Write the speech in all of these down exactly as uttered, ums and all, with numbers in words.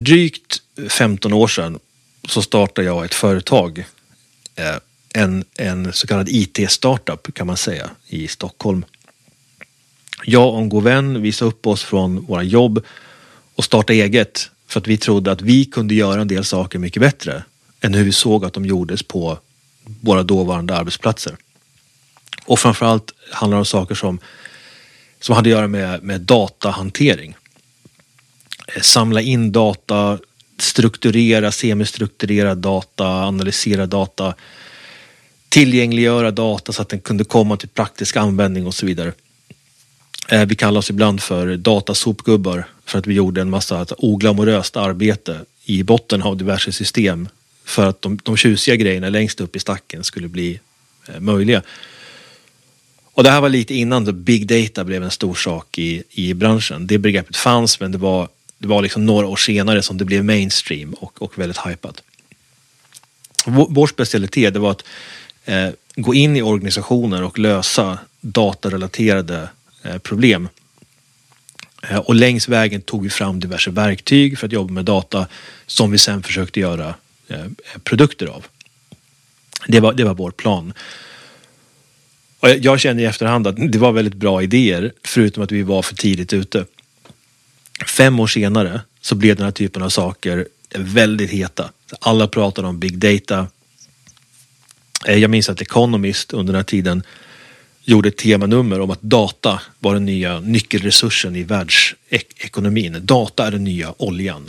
drygt femton år sedan så startade jag ett företag. En, en så kallad I T-startup kan man säga i Stockholm. Jag och en god vän visade upp oss från våra jobb och startade eget för att vi trodde att vi kunde göra en del saker mycket bättre än hur vi såg att de gjordes på våra dåvarande arbetsplatser. Och framförallt handlar det om saker som, som hade att göra med, med datahantering. Samla in data, strukturera, semistrukturera data, analysera data, tillgängliggöra data så att den kunde komma till praktisk användning och så vidare. Vi kallar oss ibland för datasopgubbar för att vi gjorde en massa oglamoröst arbete i botten av diverse system för att de, de tjusiga grejerna längst upp i stacken skulle bli eh, möjliga. Och det här var lite innan big data blev en stor sak i, i branschen. Det begreppet fanns, men det var, det var liksom några år senare som det blev mainstream och, och väldigt hypat. Vår, vår specialitet det var att eh, gå in i organisationer och lösa datarelaterade eh, problem. Eh, och längs vägen tog vi fram diverse verktyg för att jobba med data som vi sen försökte göra eh, produkter av. Det var, det var vår plan. Och jag känner i efterhand att det var väldigt bra idéer, förutom att vi var för tidigt ute. Fem år senare så blev den här typen av saker väldigt heta. Alla pratade om big data. Jag minns att Economist under den här tiden gjorde ett temanummer om att data var den nya nyckelresursen i världsekonomin. Data är den nya oljan.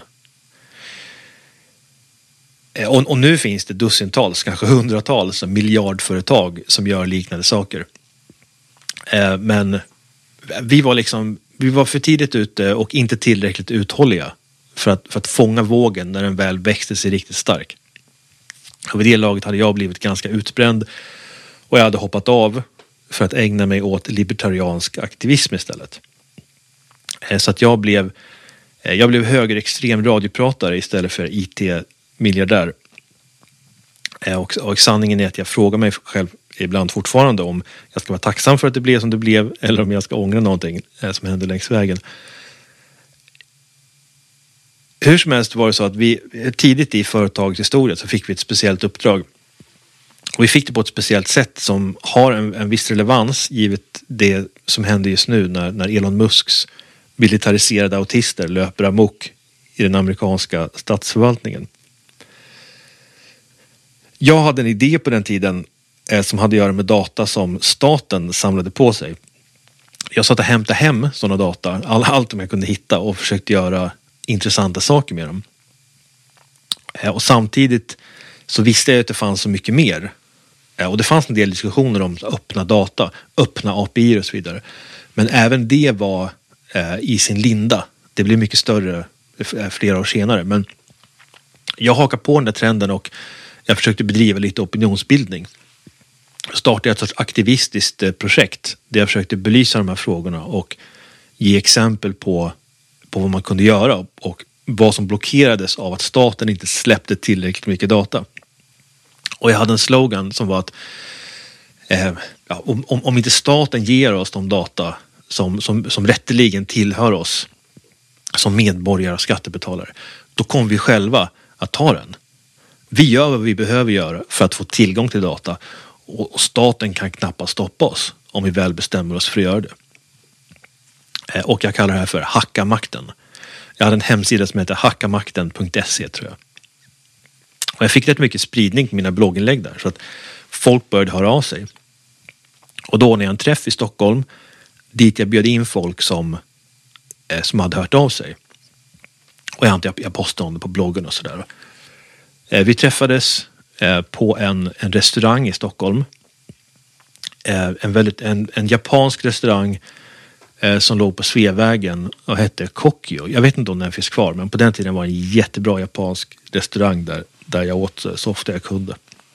Och, och nu finns det dussintals, kanske hundratals miljardföretag som gör liknande saker. Eh, men vi var liksom, vi var för tidigt ute och inte tillräckligt uthålliga för att, för att fånga vågen när den väl växte sig riktigt stark. Och vid det laget hade jag blivit ganska utbränd och jag hade hoppat av för att ägna mig åt libertariansk aktivism istället. Eh, så att jag blev, eh, jag blev högerextrem radiopratare istället för I T miljardär. Och, och sanningen är att jag frågar mig själv ibland fortfarande om jag ska vara tacksam för att det blev som det blev eller om jag ska ångra någonting som hände längs vägen. Hur som helst var det så att vi tidigt i företagets historia så fick vi ett speciellt uppdrag. Och vi fick det på ett speciellt sätt som har en, en viss relevans givet det som händer just nu när, när Elon Musks militariserade autister löper amok i den amerikanska statsförvaltningen. Jag hade en idé på den tiden eh, som hade att göra med data som staten samlade på sig. Jag satt och hämtade hem sådana data, all, allt som jag kunde hitta och försökte göra intressanta saker med dem. Eh, och samtidigt så visste jag att det fanns så mycket mer. Eh, och det fanns en del diskussioner om öppna data, öppna A P I och så vidare. Men även det var eh, i sin linda. Det blev mycket större eh, flera år senare. Men jag hakar på den där trenden och jag försökte bedriva lite opinionsbildning. Jag startade ett sorts aktivistiskt projekt där jag försökte belysa de här frågorna och ge exempel på, på vad man kunde göra och vad som blockerades av att staten inte släppte tillräckligt mycket data. Och jag hade en slogan som var att eh, ja, om, om, om inte staten ger oss de data som, som, som rätteligen tillhör oss som medborgare och skattebetalare, då kommer vi själva att ta den. Vi gör vad vi behöver göra för att få tillgång till data och staten kan knappast stoppa oss om vi väl bestämmer oss för att göra det. Och jag kallar det här för Hacka makten. Jag hade en hemsida som heter hacka makten punkt se tror jag. Och jag fick rätt mycket spridning på mina blogginlägg där så att folk började höra av sig. Och då när jag en träff i Stockholm dit jag bjöd in folk som, eh, som hade hört av sig. Och jag, jag postade om det på bloggen och sådär. Vi träffades på en, en restaurang i Stockholm. En, väldigt, en, en japansk restaurang som låg på Sveavägen och hette Kokyo. Jag vet inte om den finns kvar, men på den tiden var det en jättebra japansk restaurang där, där jag åt så ofta jag kunde.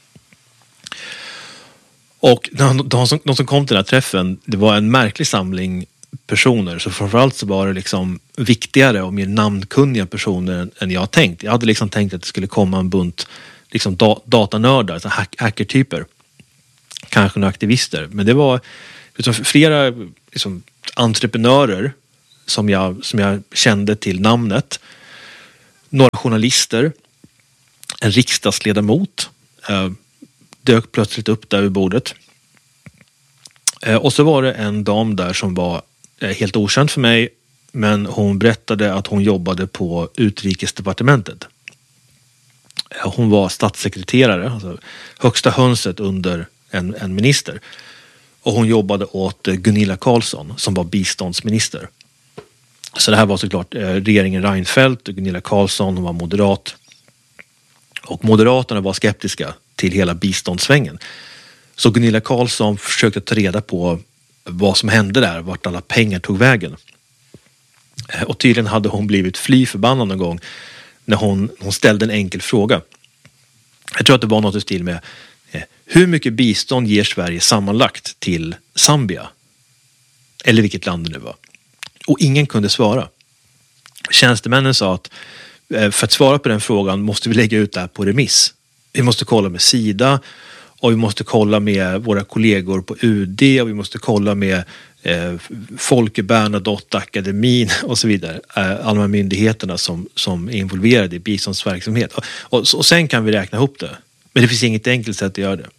Och de, de, som, de som kom till den här träffen, det var en märklig samling personer. Så framförallt så var det liksom viktigare och mer namnkunniga personer än jag tänkt. Jag hade liksom tänkt att det skulle komma en bunt liksom da- datanördar, så hack- hackertyper. Kanske några aktivister. Men det var liksom flera liksom, entreprenörer som jag, som jag kände till namnet. några journalister, en riksdagsledamot eh, dök plötsligt upp där vid bordet. Eh, och så var det en dam där som var eh, helt okänd för mig, men hon berättade att hon jobbade på utrikesdepartementet. Eh, hon var statssekreterare, alltså högsta hönset under en, en minister. Och hon jobbade åt eh, Gunilla Carlsson som var biståndsminister. Så det här var såklart eh, regeringen Reinfeldt och Gunilla Carlsson, hon var moderat. Och Moderaterna var skeptiska till hela biståndssvängen. Så Gunilla Carlsson försökte ta reda på vad som hände där, vart alla pengar tog vägen. Eh, och tydligen hade hon blivit fly förbannad någon gång när hon, hon ställde en enkel fråga. Jag tror att det var något i stil med eh, hur mycket bistånd ger Sverige sammanlagt till Zambia? Eller vilket land det nu var. Och ingen kunde svara. Tjänstemännen sa att för att svara på den frågan måste vi lägga ut det här på remiss. Vi måste kolla med Sida och vi måste kolla med våra kollegor på U D och vi måste kolla med eh, Folke Bernadotte-akademin och så vidare. Eh, alla de här myndigheterna som, som är involverade i biståndsverksamhet. Och, och, och sen kan vi räkna ihop det. Men det finns inget enkelt sätt att göra det.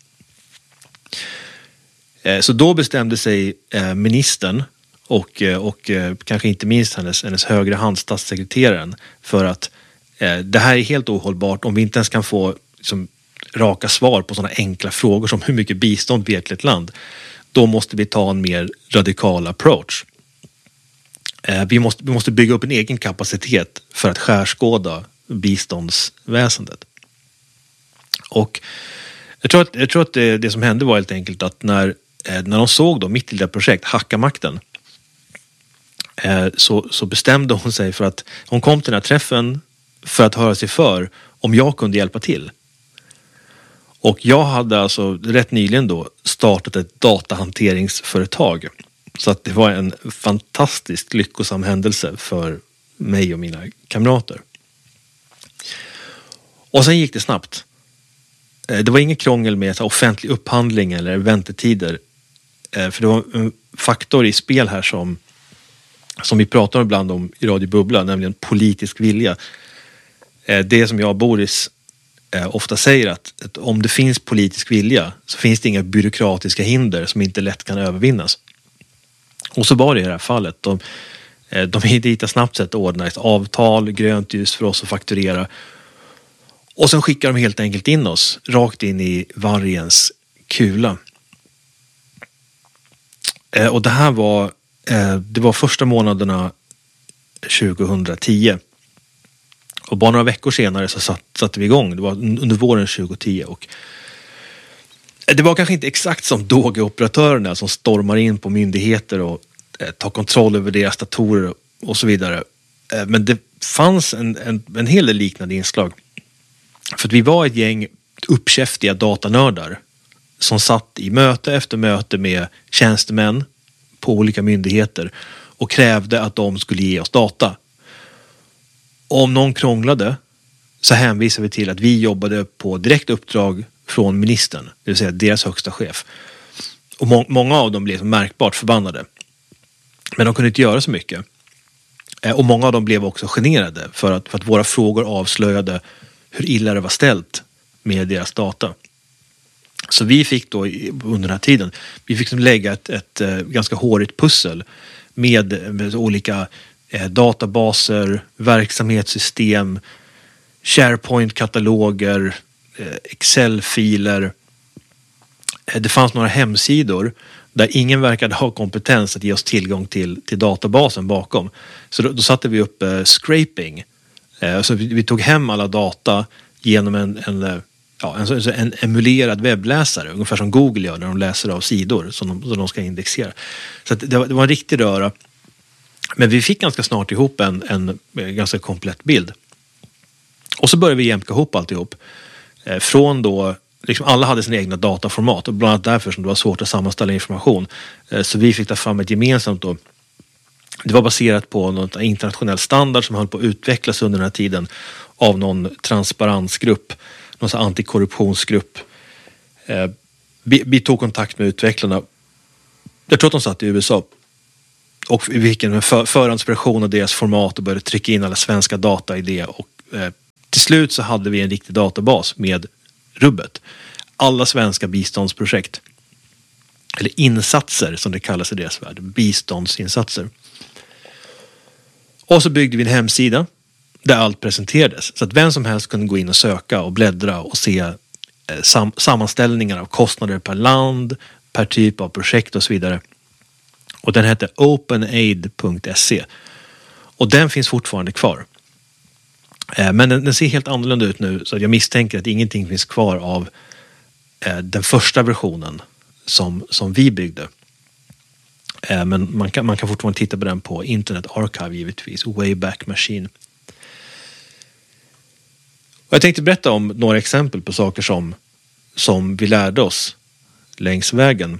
Eh, så då bestämde sig eh, ministern och, och kanske inte minst hennes, hennes högra hand, statssekreteraren, för att eh, det här är helt ohållbart om vi inte ens kan få liksom, raka svar på sådana enkla frågor som hur mycket bistånd vi ger till ett land. Då måste vi ta en mer radikal approach. Eh, vi, måste, vi måste bygga upp en egen kapacitet för att skärskåda biståndsväsendet. Och jag tror att, jag tror att det, det som hände var helt enkelt att när, eh, när de såg då mitt i det projekt, Hacka makten, Så, så bestämde hon sig för att hon kom till den här träffen för att höra sig för om jag kunde hjälpa till. Och jag hade alltså rätt nyligen då startat ett datahanteringsföretag. Så att det var en fantastiskt lyckosam händelse för mig och mina kamrater. Och sen gick det snabbt. Det var ingen krångel med offentlig upphandling eller väntetider. För det var en faktor i spel här som som vi pratar ibland om i Radio Bubbla, nämligen politisk vilja. Det som jag och Boris ofta säger att, att om det finns politisk vilja så finns det inga byråkratiska hinder som inte lätt kan övervinnas. Och så var det i det här fallet. De, de hittar snabbt sätt att ordna ett avtal, grönt ljus för oss att fakturera. Och sen skickar de helt enkelt in oss rakt in i vargens kula. Och det här var Det var första månaderna tjugohundratio. Och bara några veckor senare så satt, satte vi igång. Det var under våren tjugohundratio. Och det var kanske inte exakt som Doge-operatörerna som stormar in på myndigheter och eh, tar kontroll över deras datorer och så vidare. Eh, men det fanns en, en, en hel del liknande inslag. För att vi var ett gäng uppkäftiga datanördar som satt i möte efter möte med tjänstemän på olika myndigheter och krävde att de skulle ge oss data. Och om någon krånglade så hänvisade vi till att vi jobbade på direkt uppdrag från ministern, det vill säga deras högsta chef. Och må- många av dem blev märkbart förbannade. Men de kunde inte göra så mycket. Och många av dem blev också generade för att, för att våra frågor avslöjade hur illa det var ställt med deras data. Så vi fick då under den här tiden, vi fick lägga ett, ett, ett ganska hårigt pussel med, med olika eh, databaser, verksamhetssystem, SharePoint-kataloger, eh, Excel-filer. Eh, det fanns några hemsidor där ingen verkade ha kompetens att ge oss tillgång till, till databasen bakom. Så då, då satte vi upp eh, scraping. Eh, så vi, vi tog hem alla data genom en, en Ja, en, en emulerad webbläsare, ungefär som Google gör när de läser av sidor som de, som de ska indexera. Så att det, var, det var en riktig röra. Men vi fick ganska snart ihop en, en, en ganska komplett bild. Och så började vi jämka ihop alltihop. Eh, från då, liksom alla hade sina egna dataformat och bland annat därför som det var svårt att sammanställa information. Eh, så vi fick ta fram ett gemensamt då. Det var baserat på någon internationell standard som höll på att utvecklas under den här tiden av någon transparensgrupp, någon sån antikorruptionsgrupp. Eh, vi, vi tog kontakt med utvecklarna. Jag tror att de satt i U S A. Och vi fick en för, förhandsversion av deras format och började trycka in alla svenska data i det och eh, till slut så hade vi en riktig databas med rubbet. Alla svenska biståndsprojekt, eller insatser som det kallas i deras värld, biståndsinsatser. Och så byggde vi en hemsida där allt presenterades. Så att vem som helst kunde gå in och söka och bläddra och se eh, sam- sammanställningar av kostnader per land, per typ av projekt och så vidare. Och den hette openaid punkt se. Och den finns fortfarande kvar. Eh, men den, den ser helt annorlunda ut nu, så jag misstänker att ingenting finns kvar av eh, den första versionen som, som vi byggde. Eh, men man kan, man kan fortfarande titta på den på Internet Archive givetvis, Wayback Machine. Och jag tänkte berätta om några exempel på saker som, som vi lärde oss längs vägen.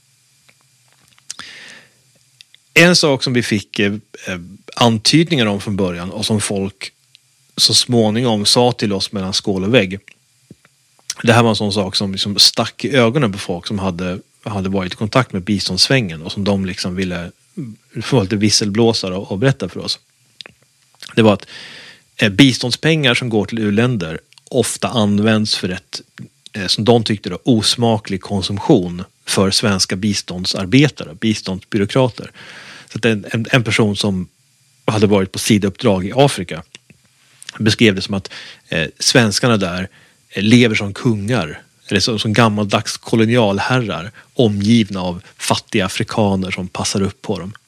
En sak som vi fick eh, antydningar om från början och som folk så småningom sa till oss mellan skål och vägg. Det här var en sån sak som liksom stack i ögonen på folk som hade, hade varit i kontakt med biståndssvängen och som de liksom ville få lite visselblåsare och, och berätta för oss. Det var att eh, biståndspengar som går till u-länder ofta används för ett, eh, som de tyckte då, osmaklig konsumtion för svenska biståndsarbetare, biståndsbyråkrater. Så att en, en, en person som hade varit på sidouppdrag i Afrika beskrev det som att eh, svenskarna där eh, lever som kungar, eller som, som gammaldags kolonialherrar omgivna av fattiga afrikaner som passar upp på dem.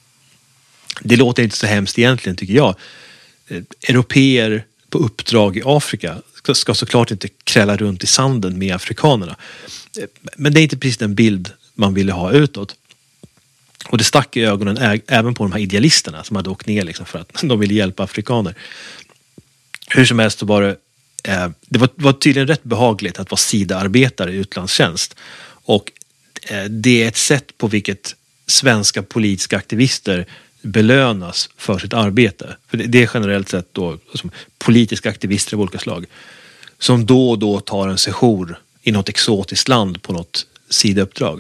Det låter inte så hemskt egentligen, tycker jag. Eh, europeer på uppdrag i Afrika ska, ska såklart inte kräla runt i sanden med afrikanerna. Eh, men det är inte precis den bild man ville ha utåt. Och det stack i ögonen ä- även på de här idealisterna som hade åkt ner liksom för att de ville hjälpa afrikaner. Hur som helst så var det, eh, det var, var tydligen rätt behagligt att vara sidaarbetare i utlandstjänst. Och eh, det är ett sätt på vilket svenska politiska aktivister belönas för sitt arbete. För det, det är generellt sett då som politiska aktivister av olika slag som då och då tar en sejour i något exotiskt land på något sidouppdrag.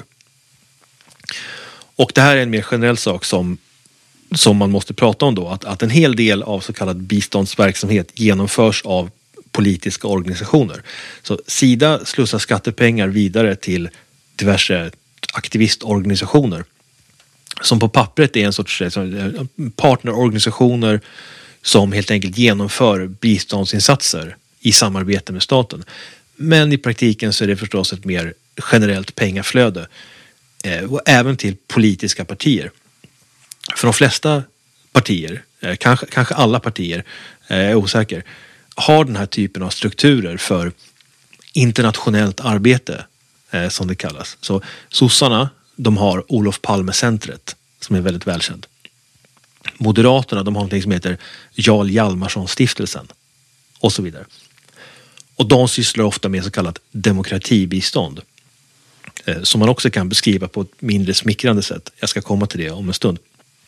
Och det här är en mer generell sak som, som man måste prata om då. Att, att en hel del av så kallad biståndsverksamhet genomförs av politiska organisationer. Så Sida slussar skattepengar vidare till diverse aktivistorganisationer. Som på pappret är en sorts partnerorganisationer som helt enkelt genomför biståndsinsatser i samarbete med staten. Men i praktiken så är det förstås ett mer generellt pengaflöde. Och även till politiska partier. För de flesta partier, kanske, kanske alla partier, jag är osäker, har den här typen av strukturer för internationellt arbete, som det kallas. Så sossarna, de har Olof Palme-centret som är väldigt välkänd. Moderaterna, de har något som heter Jarl Hjalmarsson-stiftelsen och så vidare. Och de sysslar ofta med så kallat demokratibistånd. Som man också kan beskriva på ett mindre smickrande sätt. Jag ska komma till det om en stund.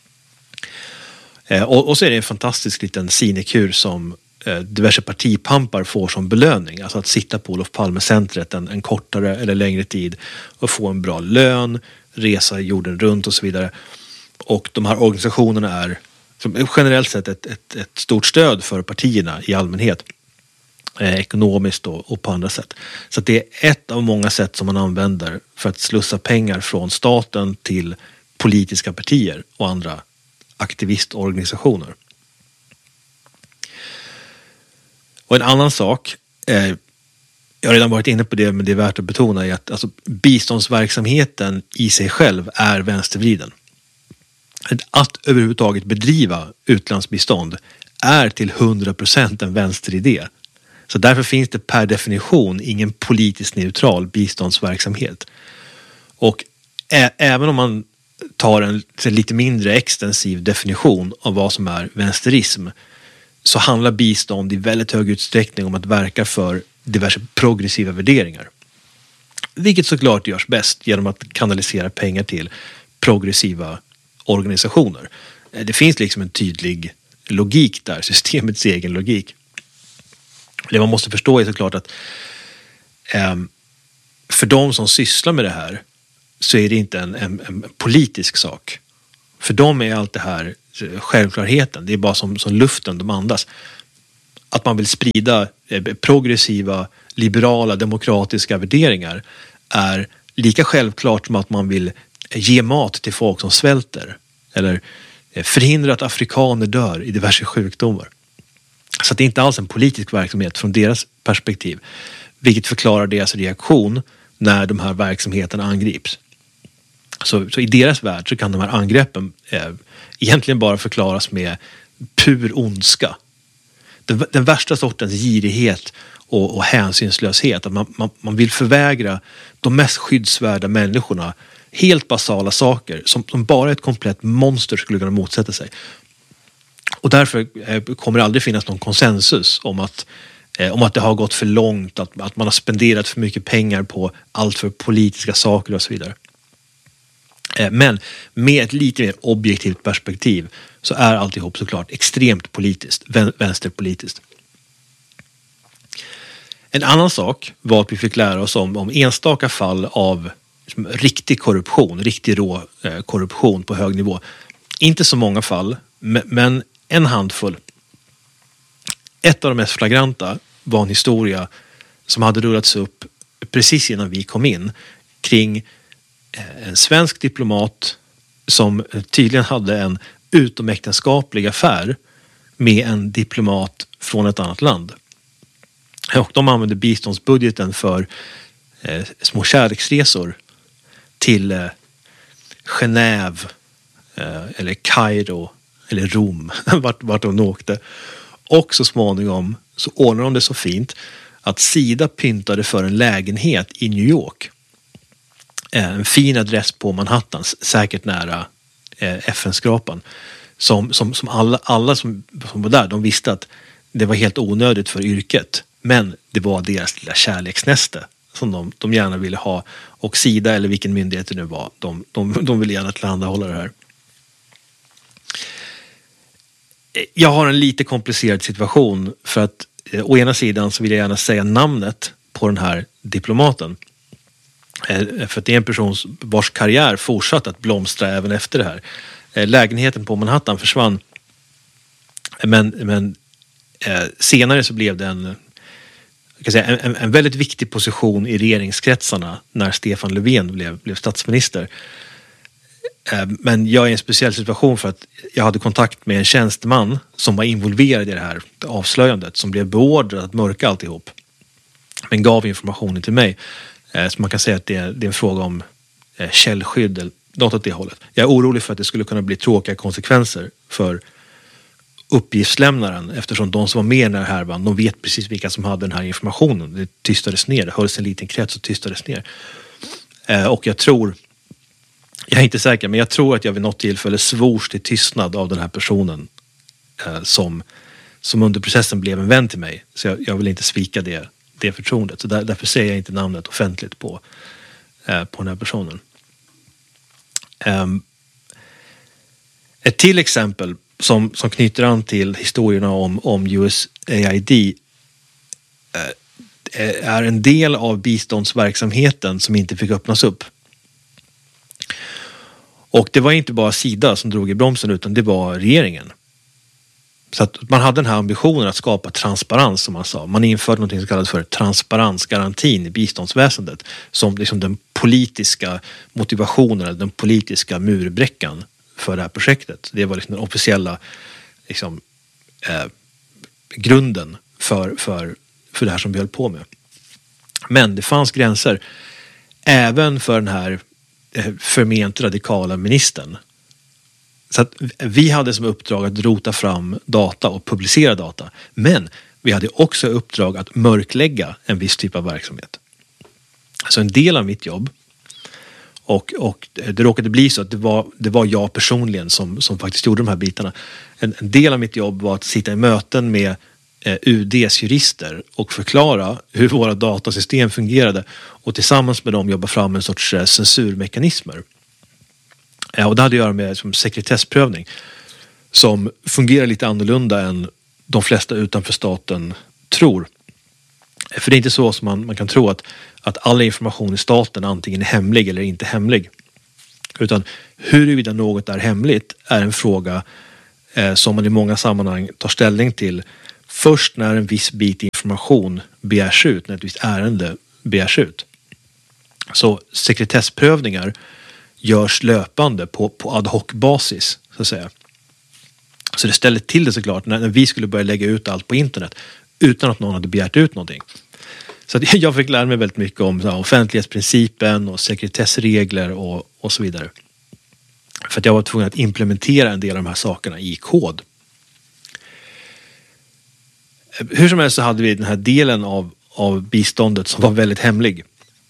Och, och så är det en fantastisk liten sinekur som diverse partipampar får som belöning. Alltså att sitta på Olof Palme-centret en, en kortare eller längre tid och få en bra lön, resa jorden runt och så vidare. Och de här organisationerna är som generellt sett ett, ett, ett stort stöd för partierna i allmänhet. Eh, ekonomiskt och, och på andra sätt. Så att det är ett av många sätt som man använder för att slussa pengar från staten till politiska partier och andra aktivistorganisationer. Och en annan sak, eh, jag har redan varit inne på det men det är värt att betona, är att alltså, biståndsverksamheten i sig själv är vänstervriden. Att överhuvudtaget bedriva utlandsbistånd är till hundra procent en vänsteridé. Så därför finns det per definition ingen politiskt neutral biståndsverksamhet. Och ä- även om man tar en, en lite mindre extensiv definition av vad som är vänsterism, så handlar bistånd i väldigt hög utsträckning om att verka för diverse progressiva värderingar. Vilket såklart görs bäst genom att kanalisera pengar till progressiva organisationer. Det finns liksom en tydlig logik där, systemets egen logik. Det man måste förstå är såklart att eh, för de som sysslar med det här så är det inte en, en, en politisk sak. För dem är allt det här självklarheten. Det är bara som, som luften de andas. att man vill sprida progressiva, liberala, demokratiska värderingar är lika självklart som att man vill ge mat till folk som svälter eller förhindra att afrikaner dör i diverse sjukdomar. Så att det är inte alls en politisk verksamhet från deras perspektiv, vilket förklarar deras reaktion när de här verksamheterna angrips. Så, så i deras värld så kan de här angreppen eh, egentligen bara förklaras med pur ondska. Den, den värsta sortens girighet och, och hänsynslöshet. Att man, man, man vill förvägra de mest skyddsvärda människorna helt basala saker som, som bara ett komplett monster skulle kunna motsätta sig. Och därför eh, kommer det aldrig finnas någon konsensus om att, eh, om att det har gått för långt, att, att man har spenderat för mycket pengar på allt för politiska saker och så vidare. Eh, men med ett lite mer objektivt perspektiv så är alltihop såklart extremt politiskt, vän, vänsterpolitiskt. En annan sak var att vi fick lära oss om, om enstaka fall av liksom, riktig korruption, riktig rå eh, korruption på hög nivå. Inte så många fall, men, men en handfull. Ett av de mest flagranta var en historia som hade rullats upp precis innan vi kom in kring en svensk diplomat som tydligen hade en utomäktenskaplig affär med en diplomat från ett annat land. Och de använde biståndsbudgeten för eh, små kärleksresor till eh, Genève eh, eller Kairo eller Rom, vart, vart de åkte. Och så småningom så ordnade de det så fint att Sida pyntade för en lägenhet i New York. En fin adress på Manhattan, säkert nära eh, F N-skrapan. Som, som, som alla, alla som, som var där, de visste att det var helt onödigt för yrket. Men det var deras lilla kärleksnäste som de, de gärna ville ha. Och Sida, eller vilken myndighet det nu var, de, de, de ville gärna tillhandahålla det här. Jag har en lite komplicerad situation för att eh, å ena sidan så vill jag gärna säga namnet på den här diplomaten. Eh, för att det är en person vars karriär fortsatt att blomstra även efter det här. Eh, lägenheten på Manhattan försvann. Men, men eh, senare så blev det en, jag kan säga, en, en väldigt viktig position i regeringskretsarna när Stefan Löfven blev, blev statsminister. Men jag är i en speciell situation för att jag hade kontakt med en tjänsteman som var involverad i det här avslöjandet, som blev beordrad att mörka alltihop. Men gav informationen till mig. Så man kan säga att det är, det är en fråga om källskydd eller något åt det hållet. Jag är orolig för att det skulle kunna bli tråkiga konsekvenser för uppgiftslämnaren, eftersom de som var med i den här härvan, de vet precis vilka som hade den här informationen. Det tystades ner, det hölls en liten krets och tystades ner. Och jag tror Jag är inte säker, men jag tror att jag vid något tillfälle svors till tystnad av den här personen eh, som, som under processen blev en vän till mig. Så jag, jag vill inte svika det, det förtroendet. Så där, därför säger jag inte namnet offentligt på, eh, på den här personen. Um, ett till exempel som, som knyter an till historierna om, om U S A I D eh, är en del av biståndsverksamheten som inte fick öppnas upp. Och det var inte bara Sida som drog i bromsen, utan det var regeringen. Så att man hade den här ambitionen att skapa transparens, som man sa. Man införde något som kallas för transparensgarantin i biståndsväsendet. Som liksom den politiska motivationen, eller den politiska murbräckan för det här projektet. Det var liksom den officiella liksom, eh, grunden för, för, för det här som vi höll på med. Men det fanns gränser även för den här förment radikala ministern. Så att vi hade som uppdrag att rota fram data och publicera data. Men vi hade också uppdrag att mörklägga en viss typ av verksamhet. Så en del av mitt jobb, och, och det råkade bli så att det var, det var jag personligen som, som faktiskt gjorde de här bitarna. En, en del av mitt jobb var att sitta i möten med eh, U D:s jurister och förklara hur våra datasystem fungerade, och tillsammans med dem jobba fram en sorts eh, censurmekanismer. Ja, och det hade att göra med som sekretessprövning som fungerar lite annorlunda än de flesta utanför staten tror. För det är inte så som man, man kan tro att, att all information i staten antingen är hemlig eller inte hemlig. Utan huruvida något är hemligt är en fråga eh, som man i många sammanhang tar ställning till först när en viss bit information begärs ut, när ett visst ärende begärs ut. Så sekretessprövningar görs löpande på, på ad hoc-basis, så att säga. Så det ställer till det såklart när, när vi skulle börja lägga ut allt på internet utan att någon hade begärt ut någonting. Så att jag fick lära mig väldigt mycket om så här, offentlighetsprincipen och sekretessregler och, och så vidare. För att jag var tvungen att implementera en del av de här sakerna i kod. Hur som helst så hade vi den här delen av, av biståndet som var väldigt hemlig.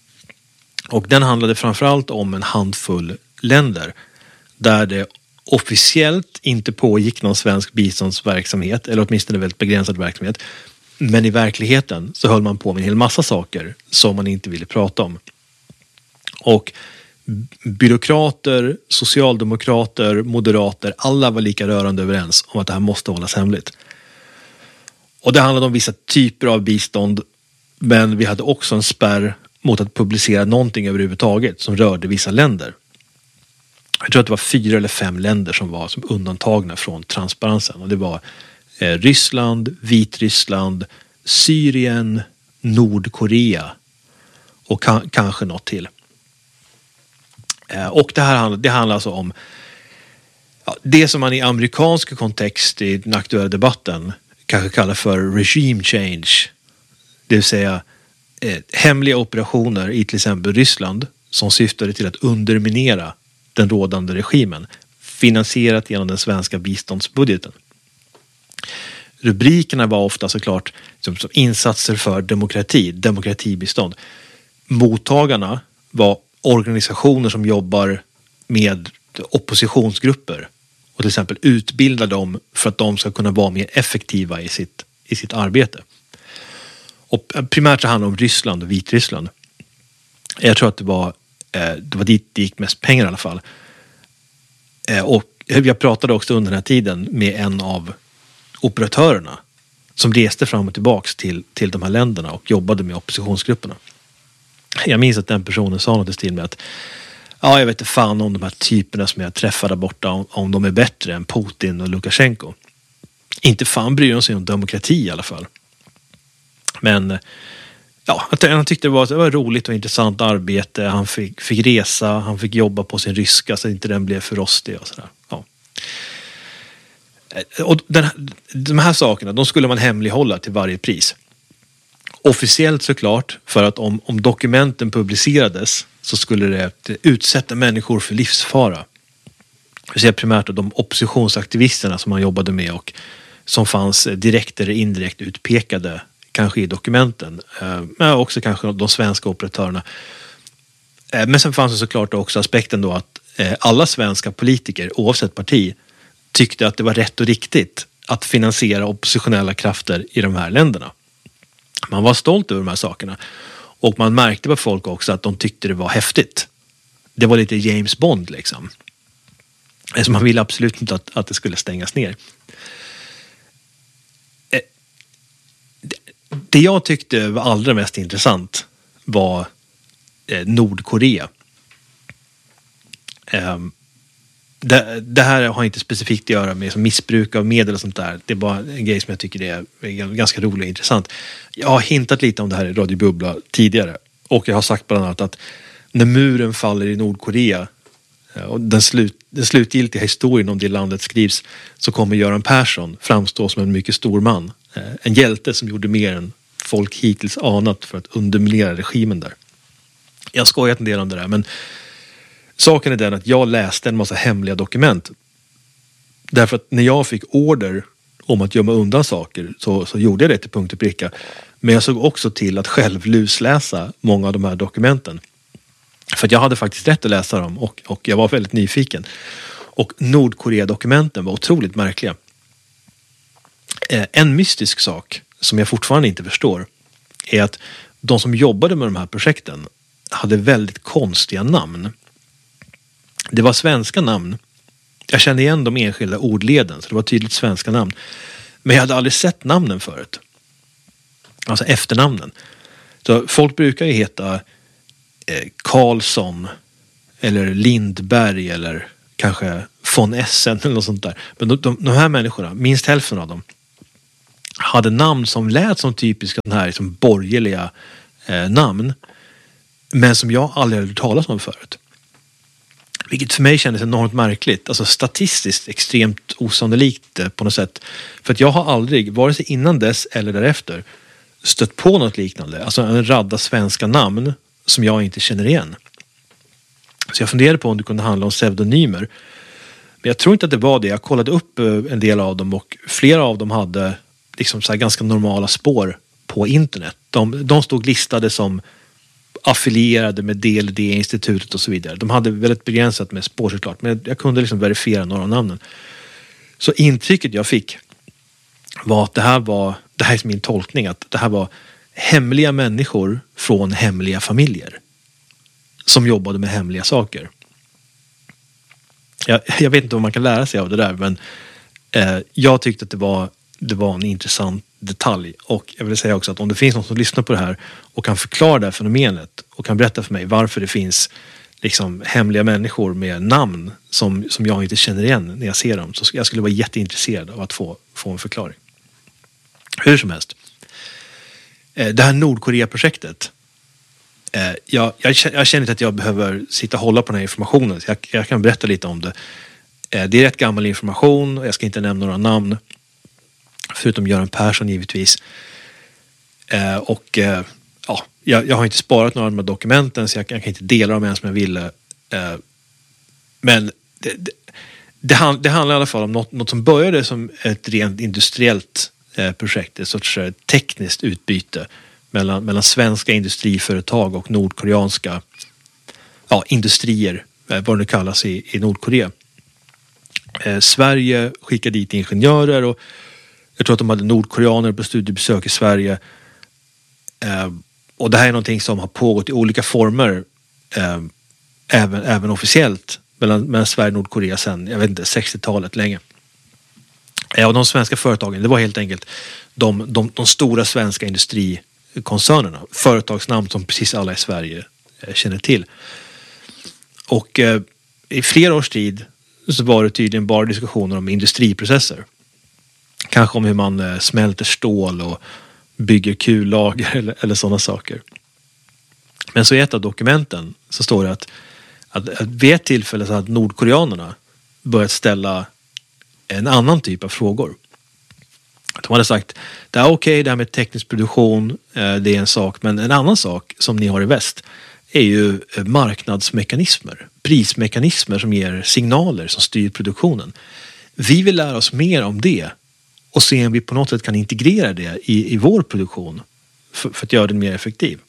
Och den handlade framförallt om en handfull länder där det officiellt inte pågick någon svensk biståndsverksamhet, eller åtminstone väldigt begränsad verksamhet. Men i verkligheten så höll man på med en hel massa saker som man inte ville prata om. Och byråkrater, socialdemokrater, moderater, alla var lika rörande överens om att det här måste hållas hemligt. Och det handlade om vissa typer av bistånd, men vi hade också en spärr mot att publicera någonting överhuvudtaget som rörde vissa länder. Jag tror att det var fyra eller fem länder som var som undantagna från transparensen. Och det var eh, Ryssland, Vitryssland, Syrien, Nordkorea och ka- kanske något till. Eh, och det här handlar, det handlar alltså om ja, det som man i amerikansk kontext i den aktuella debatten kanske kallar för regime change. Det vill säga eh, hemliga operationer i till exempel Ryssland som syftade till att underminera den rådande regimen, finansierat genom den svenska biståndsbudgeten. Rubrikerna var ofta såklart som, som insatser för demokrati, demokratibistånd. Mottagarna var organisationer som jobbar med oppositionsgrupper och till exempel utbildar dem för att de ska kunna vara mer effektiva i sitt, i sitt arbete. Och primärt så handlar det om Ryssland och Vitryssland. Jag tror att det var det var dit det gick mest pengar i alla fall. Och jag pratade också under den här tiden med en av operatörerna som reste fram och tillbaks till, till de här länderna och jobbade med oppositionsgrupperna. Jag minns att den personen sa något i stil med att ja, jag vet inte fan om de här typerna som jag träffade borta om, om de är bättre än Putin och Lukasjenko. Inte fan bryr de sig om demokrati i alla fall. Men ja, han tyckte det var, det var ett roligt och intressant arbete. Han fick, fick resa, han fick jobba på sin ryska så inte den blev för rostig och sådär. Ja. Och den, de här sakerna, de skulle man hemlighålla till varje pris. Officiellt såklart, för att om, om dokumenten publicerades så skulle det utsätta människor för livsfara. Jag ser primärt de oppositionsaktivisterna som man jobbade med och som fanns direkt eller indirekt utpekade kanske i dokumenten, men också kanske de svenska operatörerna. Men sen fanns det såklart också aspekten då att alla svenska politiker, oavsett parti, tyckte att det var rätt och riktigt att finansiera oppositionella krafter i de här länderna. Man var stolt över de här sakerna och man märkte på folk också att de tyckte det var häftigt. Det var lite James Bond liksom. Så man ville absolut inte att, att det skulle stängas ner. Det jag tyckte var allra mest intressant var eh, Nordkorea. Eh, det, det här har inte specifikt att göra med som missbruk av medel och sånt där. Det är bara en grej som jag tycker är, är ganska rolig och intressant. Jag har hintat lite om det här i Radio Bubbla tidigare. Och jag har sagt bland annat att när muren faller i Nordkorea och den, slut, den slutgiltiga historien om det landet skrivs så kommer Göran Persson framstå som en mycket stor man. En hjälte som gjorde mer än folk hittills anat för att underminera regimen där. Jag har skojat en del om det där, men saken är den att jag läste en massa hemliga dokument. Därför att när jag fick order om att gömma undan saker så, så gjorde jag det till punkt och pricka. Men jag såg också till att själv lusläsa många av de här dokumenten. För att jag hade faktiskt rätt att läsa dem och, och jag var väldigt nyfiken. Och Nordkorea-dokumenten var otroligt märkliga. En mystisk sak som jag fortfarande inte förstår är att de som jobbade med de här projekten hade väldigt konstiga namn. Det var svenska namn. Jag kände igen de enskilda ordleden så det var tydligt svenska namn. Men jag hade aldrig sett namnen förut. Alltså efternamnen. Så folk brukar ju heta eh, Karlsson eller Lindberg eller kanske von Essen eller något sånt där. Men de, de, de här människorna, minst hälften av dem, hade namn som lät som typiska den här liksom borgerliga eh, namn, men som jag aldrig hade hört talas om förut. Vilket för mig kändes enormt märkligt, alltså statistiskt extremt osannolikt på något sätt. För att jag har aldrig, vare sig innan dess eller därefter, stött på något liknande. Alltså en radda svenska namn som jag inte känner igen. Så jag funderade på om det kunde handla om pseudonymer. Men jag tror inte att det var det. Jag kollade upp en del av dem och flera av dem hade liksom så här ganska normala spår på internet. De, de stod listade som affilierade med D L D-institutet och så vidare. De hade väldigt begränsat med spår såklart, men jag kunde liksom verifiera några av namnen. Så intrycket jag fick var att det här var, det här är min tolkning, att det här var hemliga människor från hemliga familjer som jobbade med hemliga saker. Jag, jag vet inte vad man kan lära sig av det där, men eh, jag tyckte att det var, det var en intressant detalj. Och jag vill säga också att om det finns någon som lyssnar på det här och kan förklara det här fenomenet och kan berätta för mig varför det finns liksom hemliga människor med namn som, som jag inte känner igen när jag ser dem, så jag skulle vara jätteintresserad av att få, få en förklaring. Hur som helst. Eh, det här Nordkorea-projektet, eh, jag, jag, jag känner inte att jag behöver sitta och hålla på den här informationen, så jag, jag kan berätta lite om det. Eh, det är rätt gammal information och jag ska inte nämna några namn. Förutom Göran Persson givetvis. Eh, och eh, ja, jag, jag har inte sparat några av de här dokumenten, så jag, jag kan inte dela dem ens om jag ville. Eh, men det, det, det, hand, det handlar i alla fall om något, något som började som ett rent industriellt eh, projekt. Ett sorts eh, tekniskt utbyte mellan, mellan svenska industriföretag och nordkoreanska ja, industrier, eh, vad det kallas i, i Nordkorea. Eh, Sverige skickade dit ingenjörer och jag tror att de hade nordkoreaner på studiebesök i Sverige. Eh, och det här är någonting som har pågått i olika former. Eh, även, även officiellt. Mellan, mellan Sverige och Nordkorea sedan, jag vet inte, sextiotalet länge. Eh, och de svenska företagen, det var helt enkelt de, de, de stora svenska industrikoncernerna. Företagsnamn som precis alla i Sverige eh, känner till. Och eh, i flera års tid så var det tydligen bara diskussioner om industriprocesser. Kanske om hur man smälter stål och bygger kullager eller, eller sådana saker. Men så i ett av dokumenten så står det att, att, att vid ett tillfälle så hade nordkoreanerna börjat ställa en annan typ av frågor. De hade sagt, det är okej, okay, det här med teknisk produktion, det är en sak, men en annan sak som ni har i väst är ju marknadsmekanismer, prismekanismer som ger signaler som styr produktionen. Vi vill lära oss mer om det och se om vi på något sätt kan integrera det i, i vår produktion för, för att göra den mer effektiv.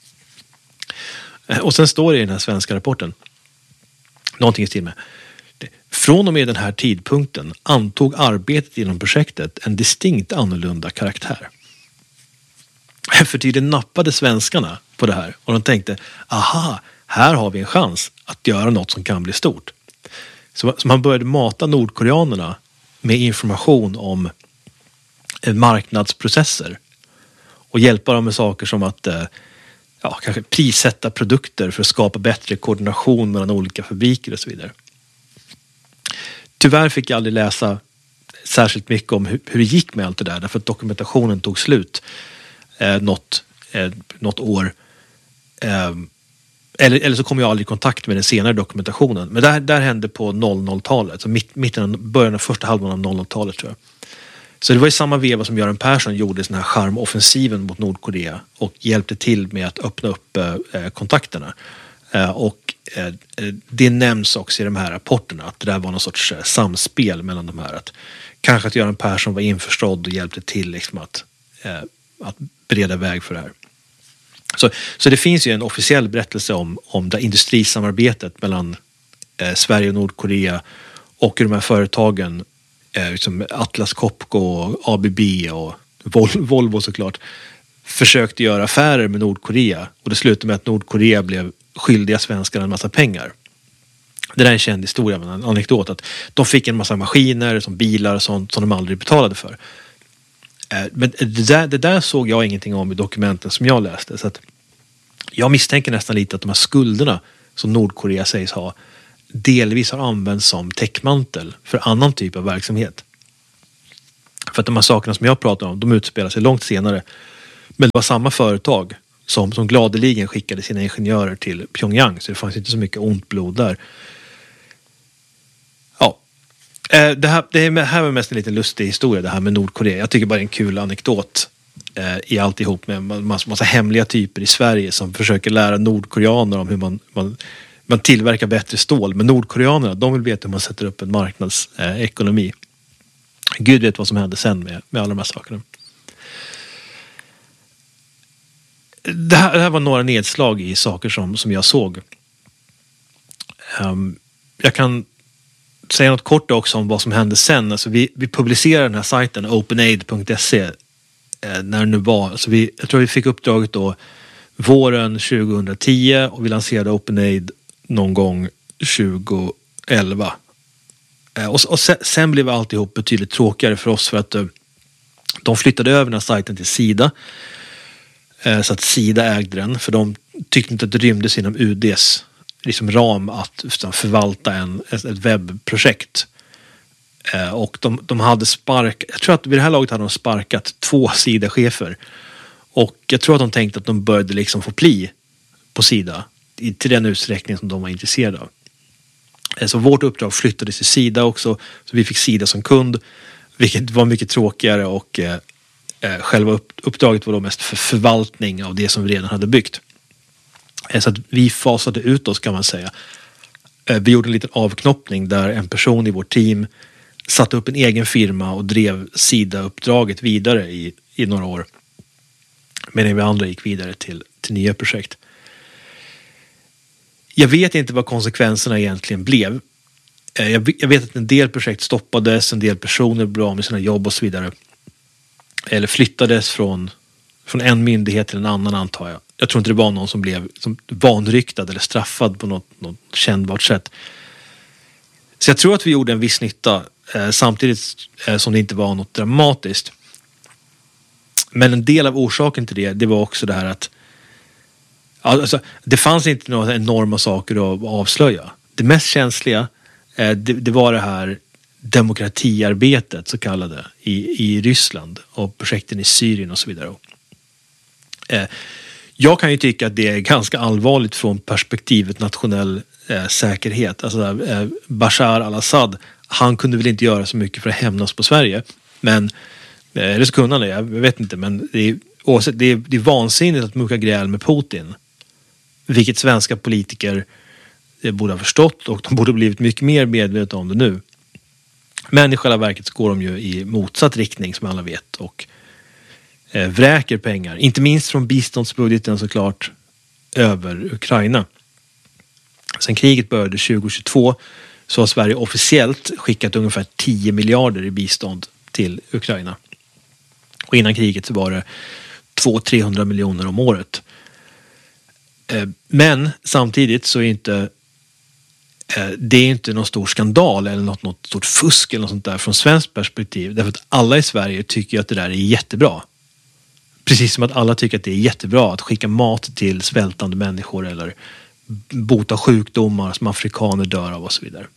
Och sen står det i den här svenska rapporten någonting i stil med: från och med den här tidpunkten antog arbetet inom projektet en distinkt annorlunda karaktär. För tydligen nappade svenskarna på det här och de tänkte, aha, här har vi en chans att göra något som kan bli stort. Så, så man började mata nordkoreanerna med information om marknadsprocesser och hjälpa dem med saker som att ja, kanske prissätta produkter för att skapa bättre koordination mellan olika fabriker och så vidare. Tyvärr fick jag aldrig läsa särskilt mycket om hur, hur det gick med allt det där, därför att dokumentationen tog slut eh, något, eh, något år. Eh, eller, eller så kom jag aldrig i kontakt med den senare dokumentationen. Men där, där hände på noll noll-talet, så mitt, mitten, början av första halvan av noll noll-talet tror jag. Så det var i samma veva som Göran Persson gjorde den här charmoffensiven mot Nordkorea och hjälpte till med att öppna upp eh, kontakterna. Eh, och eh, det nämns också i de här rapporterna att det där var någon sorts eh, samspel mellan de här. Att, kanske att Göran Persson var införstådd och hjälpte till liksom att, eh, att bereda väg för det här. Så, så det finns ju en officiell berättelse om, om det industrisamarbetet mellan eh, Sverige och Nordkorea och de här företagen eh, liksom Atlas Copco och A B B och Vol- Volvo såklart försökte göra affärer med Nordkorea och det slutade med att Nordkorea blev skyldiga svenskar en massa pengar. Det där är en känd historia, men en anekdot att de fick en massa maskiner som bilar och sånt som de aldrig betalade för. Men det där, det där såg jag ingenting om i dokumenten som jag läste. Så att jag misstänker nästan lite att de här skulderna som Nordkorea sägs ha delvis har använts som täckmantel för annan typ av verksamhet. För att de här sakerna som jag pratar om, de utspelar sig långt senare. Men det var samma företag som, som gladeligen skickade sina ingenjörer till Pyongyang, så det fanns inte så mycket ont blod där. Ja, det här, det här var mest en lite lustig historia, det här med Nordkorea. Jag tycker bara det är en kul anekdot eh, i alltihop med massa, massa hemliga typer i Sverige som försöker lära nordkoreaner om hur man, man, man tillverkar bättre stål. Men nordkoreanerna, de vill veta hur man sätter upp en marknadsekonomi. Eh, Gud vet vad som hände sen med, med alla de här sakerna. Det här, det här var några nedslag i saker som, som jag såg. Um, jag kan säga något kort också om vad som hände sen. Alltså vi, vi publicerade den här sajten openaid punkt se eh, när det nu var. Alltså vi, jag tror vi fick uppdraget då våren tjugohundratio och vi lanserade OpenAid någon gång tjugoelva. Eh, och, och sen, sen blev alltihop betydligt tråkigare för oss för att eh, de flyttade över den här sajten till Sida. Så att Sida ägde den, för de tyckte inte att det rymdes inom U D:s liksom ram att förvalta en, ett webbprojekt. Och de, de hade spark, jag tror att vid det här laget hade de sparkat två Sida-chefer. Och jag tror att de tänkte att de började liksom få pli på Sida till den utsträckning som de var intresserade av. Så vårt uppdrag flyttades till Sida också, så vi fick Sida som kund, vilket var mycket tråkigare och Eh, själva upp, uppdraget var då mest för förvaltning av det som vi redan hade byggt. Eh, så att vi fasade ut oss, kan man säga. Eh, vi gjorde en liten avknoppning där en person i vårt team satte upp en egen firma och drev Sida-uppdraget vidare i, i några år. Medan vi andra gick vidare till, till nya projekt. Jag vet inte vad konsekvenserna egentligen blev. Eh, jag, jag vet att en del projekt stoppades, en del personer blev av med sina jobb och så vidare. Eller flyttades från, från en myndighet till en annan, antar jag. Jag tror inte det var någon som blev som vanryktad eller straffad på något, något kännbart sätt. Så jag tror att vi gjorde en viss nytta eh, samtidigt eh, som det inte var något dramatiskt. Men en del av orsaken till det, det var också det här att alltså, det fanns inte några enorma saker att avslöja. Det mest känsliga eh, det, det var det här demokratiarbetet, så kallade, i, i Ryssland och projekten i Syrien och så vidare. Eh, jag kan ju tycka att det är ganska allvarligt från perspektivet nationell eh, säkerhet. Alltså eh, Bashar al-Assad, han kunde väl inte göra så mycket för att hämnas på Sverige, men eh, eller så kunde han det, jag vet inte, men det är, oavsett, det är, det är vansinnigt att mucka gräl med Putin, vilket svenska politiker eh, borde ha förstått, och de borde ha blivit mycket mer medvetna om det nu. Men i själva verket går de ju i motsatt riktning, som alla vet, och eh, vräker pengar, inte minst från biståndsbudgeten såklart, över Ukraina. Sen kriget började tjugohundratjugotvå så har Sverige officiellt skickat ungefär tio miljarder i bistånd till Ukraina. Och innan kriget så var det två till trehundra miljoner om året. Eh, men samtidigt så är inte det är inte någon stor skandal eller något, något stort fusk eller något sånt där från svenskt perspektiv. Därför att alla i Sverige tycker att det där är jättebra. Precis som att alla tycker att det är jättebra att skicka mat till svältande människor eller bota sjukdomar som afrikaner dör av och så vidare.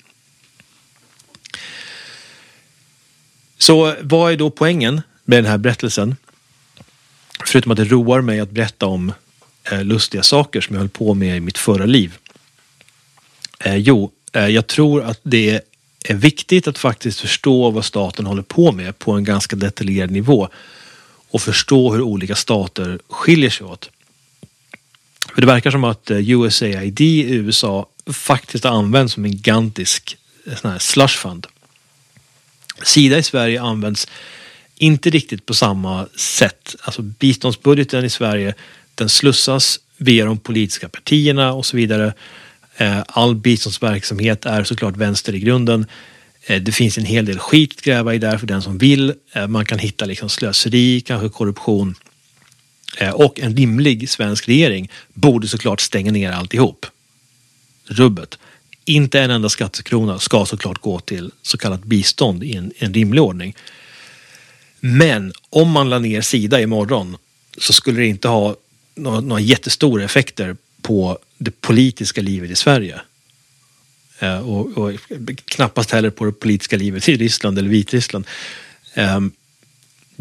Så vad är då poängen med den här berättelsen? Förutom att det roar mig att berätta om eh, lustiga saker som jag höll på med i mitt förra liv. Eh, jo, eh, jag tror att det är viktigt att faktiskt förstå vad staten håller på med på en ganska detaljerad nivå och förstå hur olika stater skiljer sig åt. För det verkar som att eh, U S A I D i U S A faktiskt har använts som en gigantisk eh, sån här slush fund. Sida i Sverige används inte riktigt på samma sätt. Alltså biståndsbudgeten i Sverige, den slussas via de politiska partierna och så vidare. All biståndsverksamhet är såklart vänster i grunden. Det finns en hel del skit att gräva i där för den som vill. Man kan hitta liksom slöseri, kanske korruption. Och en rimlig svensk regering borde såklart stänga ner alltihop. Rubbet. Inte en enda skattekrona ska såklart gå till så kallat bistånd i en, en rimlig ordning. Men om man la ner Sida imorgon så skulle det inte ha några, några jättestora effekter på det politiska livet i Sverige. Eh, och, och knappast heller på det politiska livet i Ryssland eller Vitryssland. Eh,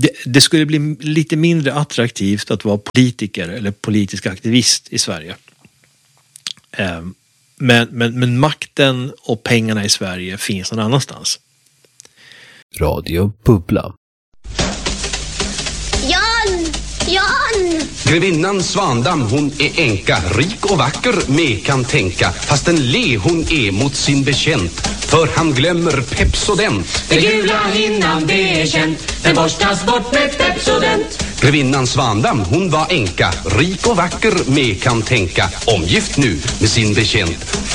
det, det skulle bli lite mindre attraktivt att vara politiker eller politisk aktivist i Sverige. Eh, men, men, men makten och pengarna i Sverige finns någon annanstans. Radio Bubbla. Jan! Jan! Grevinnan Svandam, hon är enka, rik och vacker, med kan tänka. Fast en le hon är mot sin bekänt, för han glömmer Pepsodent. Det gula hinnan, det är känt, den borstas bort med Pepsodent. Grevinnan Svandam, hon var enka, rik och vacker, med kan tänka. Omgift nu med sin bekänt.